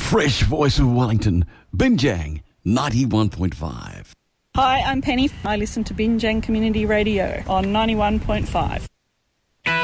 fresh voice of Wellington, Binjang 91.5. Hi, I'm Penny. I listen to Binjang Community Radio on 91.5.